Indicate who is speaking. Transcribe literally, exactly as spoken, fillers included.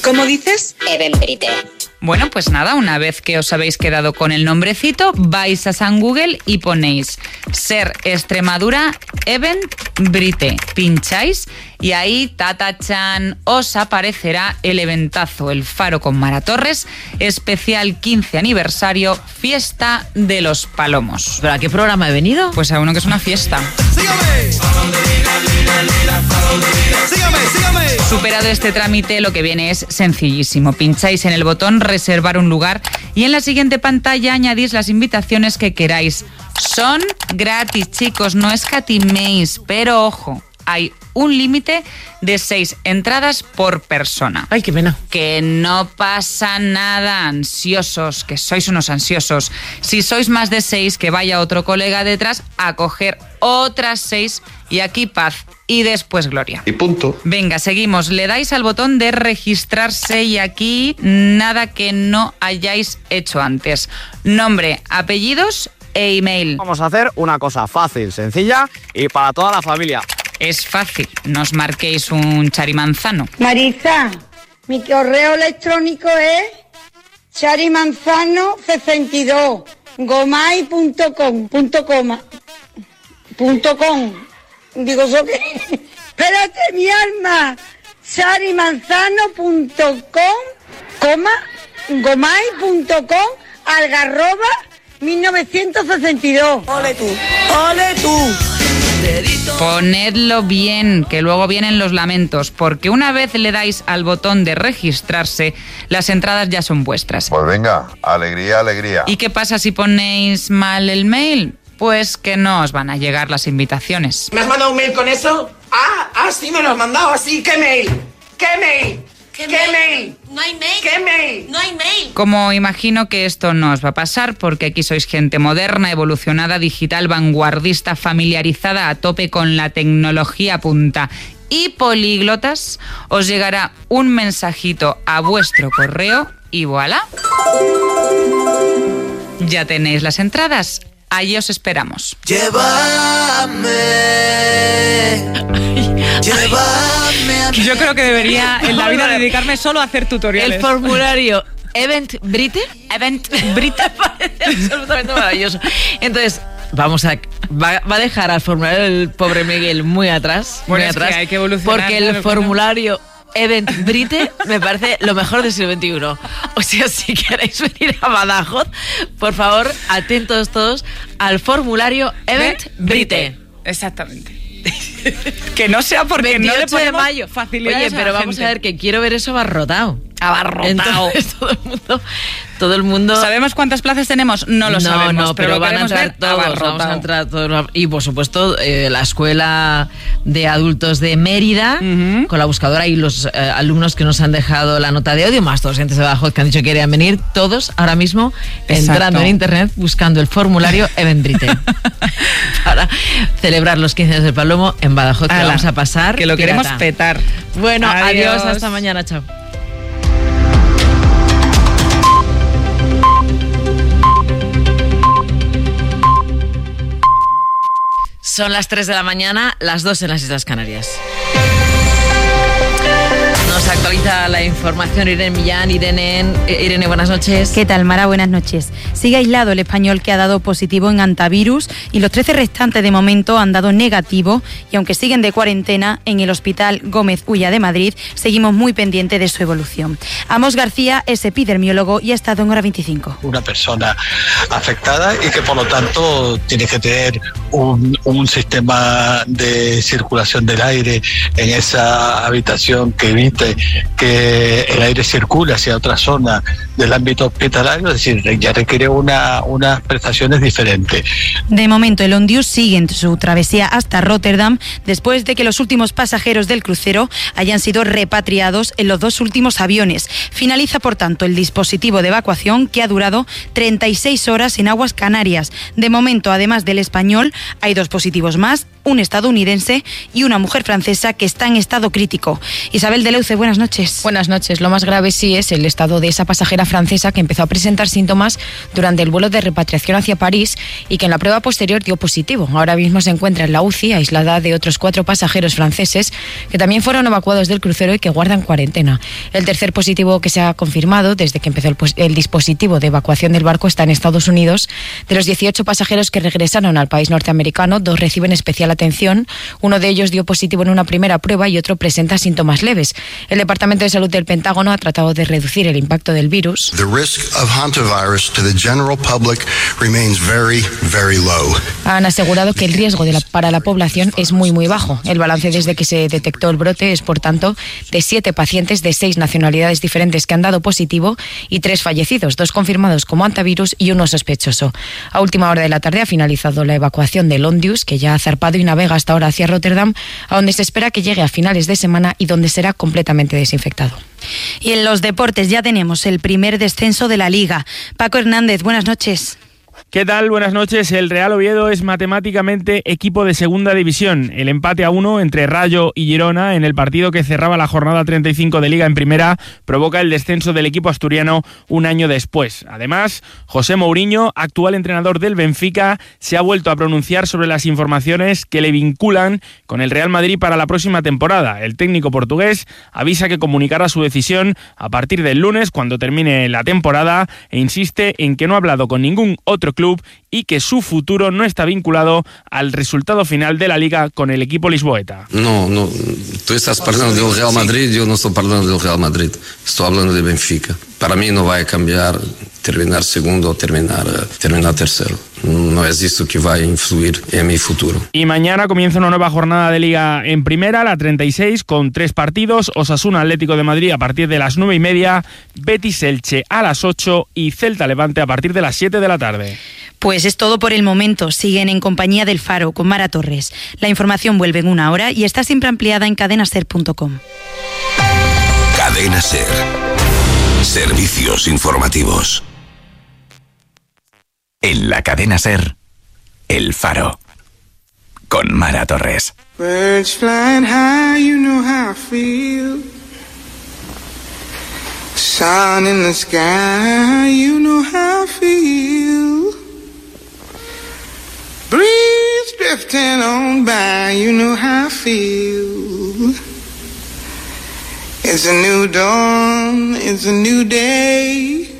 Speaker 1: ¿Cómo dices?
Speaker 2: Eventbrite.
Speaker 3: Bueno, pues nada, una vez que os habéis quedado con el nombrecito, vais a San Google y ponéis Ser Extremadura Eventbrite. Pincháis y ahí, tatachan, os aparecerá el eventazo, el Faro con Mara Torres, especial quince aniversario, Fiesta de los Palomos.
Speaker 4: ¿Pero a qué programa he venido?
Speaker 3: Pues a uno que es una fiesta.
Speaker 5: ¡Sígame! ¡Sígame, sígame!
Speaker 3: Superado este trámite, lo que viene es sencillísimo. Pincháis en el botón reservar un lugar y en la siguiente pantalla añadís las invitaciones que queráis. Son gratis, chicos, no escatiméis, pero ojo, hay un límite de seis entradas por persona.
Speaker 4: Ay, qué pena.
Speaker 3: Que no pasa nada, ansiosos, que sois unos ansiosos. Si sois más de seis, que vaya otro colega detrás a coger otras seis y aquí paz y después gloria.
Speaker 6: Y punto.
Speaker 3: Venga, seguimos. Le dais al botón de registrarse y aquí nada que no hayáis hecho antes. Nombre, apellidos e email.
Speaker 7: Vamos a hacer una cosa fácil, sencilla y para toda la familia.
Speaker 3: Es fácil, no os marquéis un charimanzano.
Speaker 8: Marisa, mi correo electrónico es charimanzano sesenta y dos gomai punto com punto coma punto com. Digo yo que... Espérate, mi alma. charimanzano punto com coma gomai punto com algarroba mil novecientos sesenta y dos.
Speaker 5: ¡Ole tú! ¡Ole tú!
Speaker 3: Ponedlo bien, que luego vienen los lamentos, porque una vez le dais al botón de registrarse, las entradas ya son vuestras.
Speaker 6: Pues venga, alegría, alegría.
Speaker 3: ¿Y qué pasa si ponéis mal el mail? Pues que no os van a llegar las invitaciones.
Speaker 5: ¿Me has mandado un mail con eso? Ah, ah, sí, me lo has mandado así. ¿Qué mail? ¿Qué mail?
Speaker 2: ¿Qué,
Speaker 5: ¿Qué mail?
Speaker 2: mail? No hay mail.
Speaker 5: ¿Qué mail?
Speaker 2: No hay mail.
Speaker 3: Como imagino que esto no os va a pasar, porque aquí sois gente moderna, evolucionada, digital, vanguardista, familiarizada a tope con la tecnología punta y políglotas, os llegará un mensajito a vuestro correo y voilà. Ya tenéis las entradas. Allí os esperamos.
Speaker 5: Llévame. Llévame a...
Speaker 9: Yo creo que debería en la vida dedicarme solo a hacer tutoriales.
Speaker 4: El formulario Eventbrite.
Speaker 3: Eventbrite.
Speaker 4: Me parece absolutamente maravilloso. Entonces, vamos a... Va, va a dejar al formulario el pobre Miguel muy atrás.
Speaker 9: Bueno,
Speaker 4: muy
Speaker 9: es
Speaker 4: atrás.
Speaker 9: que hay que evolucionar.
Speaker 4: Porque el formulario Eventbrite me parece lo mejor del siglo veintiuno. O sea, si queréis venir a Badajoz, por favor, atentos todos al formulario Eventbrite.
Speaker 9: Exactamente. Que no sea porque no le
Speaker 4: veintiocho de
Speaker 9: ponemos
Speaker 4: mayo.
Speaker 9: facilidades.
Speaker 4: Oye, pero
Speaker 9: a la
Speaker 4: vamos
Speaker 9: gente.
Speaker 4: a ver, que quiero ver eso abarrotado.
Speaker 3: Abarrotado.
Speaker 4: Entonces, todo el mundo, todo el mundo.
Speaker 3: ¿Sabemos cuántas plazas tenemos? No lo
Speaker 4: no,
Speaker 3: sabemos,
Speaker 4: no,
Speaker 3: pero,
Speaker 4: pero
Speaker 3: lo
Speaker 4: van a
Speaker 3: queremos
Speaker 4: entrar
Speaker 3: ver
Speaker 4: todos,
Speaker 3: abarrotado.
Speaker 4: vamos a entrar todos. Y por supuesto, eh, la escuela de adultos de Mérida,
Speaker 3: Uh-huh.
Speaker 4: con la buscadora y los eh, alumnos que nos han dejado la nota de audio, más todos los clientes de Badajoz que han dicho que querían venir, todos ahora mismo
Speaker 3: Exacto.
Speaker 4: entrando en internet buscando el formulario Eventbrite para celebrar los quince años del Palomo en Badajoz, que
Speaker 3: Ala,
Speaker 4: vamos a pasar
Speaker 3: que lo
Speaker 4: pirata.
Speaker 3: queremos petar.
Speaker 4: Bueno, adiós.
Speaker 3: Adiós.
Speaker 4: Hasta mañana, chao. Son las tres de la mañana, las dos en las Islas Canarias. Nos actualiza la información Irene Millán. Irene, Irene, buenas noches.
Speaker 10: ¿Qué tal, Mara? Buenas noches. Sigue aislado el español que ha dado positivo en antivirus y los trece restantes de momento han dado negativo, y aunque siguen de cuarentena en el Hospital Gómez Ulla de Madrid, seguimos muy pendientes de su evolución. Amos García es epidemiólogo y ha estado en Hora veinticinco.
Speaker 11: Una persona afectada y que por lo tanto tiene que tener un, un sistema de circulación del aire en esa habitación que evite que el aire circule hacia otra zona del ámbito hospitalario, es decir, ya requiere una, unas prestaciones diferentes.
Speaker 10: De momento, el Ondius sigue en su travesía hasta Rotterdam después de que los últimos pasajeros del crucero hayan sido repatriados en los dos últimos aviones. Finaliza, por tanto, el dispositivo de evacuación que ha durado treinta y seis horas en aguas Canarias. De momento, además del español, hay dos positivos más un estadounidense y una mujer francesa que está en estado crítico. Isabel de Leuce, buenas noches.
Speaker 1: Buenas noches. Lo más grave sí es el estado de esa pasajera francesa que empezó a presentar síntomas durante el vuelo de repatriación hacia París y que en la prueba posterior dio positivo. Ahora mismo se encuentra en la U C I, aislada de otros cuatro pasajeros franceses que también fueron evacuados del crucero y que guardan cuarentena. El tercer positivo que se ha confirmado desde que empezó el, el dispositivo de evacuación del barco está en Estados Unidos. De los dieciocho pasajeros que regresaron al país norteamericano, dos reciben especial atención. Uno de ellos dio positivo en una primera prueba y otro presenta síntomas leves. El Departamento de Salud del Pentágono ha tratado de reducir el impacto del virus.
Speaker 2: The risk of hantavirus to the general public remains very, very low.
Speaker 1: Han asegurado que el riesgo de la, para la población es muy, muy bajo. El balance desde que se detectó el brote es, por tanto, de siete pacientes de seis nacionalidades diferentes que han dado positivo y tres fallecidos, dos confirmados como hantavirus y uno sospechoso. A última hora de la tarde ha finalizado la evacuación del Ondius, que ya ha zarpado y navega hasta ahora hacia Rotterdam, a donde se espera que llegue a finales de semana y donde será completamente desinfectado.
Speaker 10: Y en los deportes ya tenemos el primer descenso de la Liga. Paco Hernández, buenas noches.
Speaker 12: ¿Qué tal? Buenas noches. El Real Oviedo es matemáticamente equipo de segunda división. El empate a uno entre Rayo y Girona en el partido que cerraba la jornada treinta y cinco de Liga en Primera provoca el descenso del equipo asturiano un año después. Además, José Mourinho, actual entrenador del Benfica, se ha vuelto a pronunciar sobre las informaciones que le vinculan con el Real Madrid para la próxima temporada. El técnico portugués avisa que comunicará su decisión a partir del lunes cuando termine la temporada e insiste en que no ha hablado con ningún otro club y que su futuro no está vinculado al resultado final de la Liga con el equipo lisboeta.
Speaker 13: No, no, tú estás hablando del Real Madrid, yo no estoy hablando del Real Madrid, estoy hablando de Benfica. Para mí no va a cambiar terminar segundo o terminar, terminar tercero. No es esto que va a influir en mi futuro.
Speaker 12: Y mañana comienza una nueva jornada de Liga en Primera, la treinta y seis, con tres partidos. Osasuna Atlético de Madrid a partir de las nueve y media, Betis Elche a las ocho y Celta Levante a partir de las siete de la tarde.
Speaker 10: Pues es todo por el momento. Siguen en compañía del Faro con Mara Torres. La información vuelve en una hora y está siempre ampliada en cadena ser punto com.
Speaker 14: Cadena Ser. Servicios informativos. En la cadena Ser, El Faro, con Mara Torres.
Speaker 15: Birds flying high, you know how I feel. Sun in the sky, you know how I feel. Breeze drifting on by, you know how I feel. It's a new dawn, it's a new day.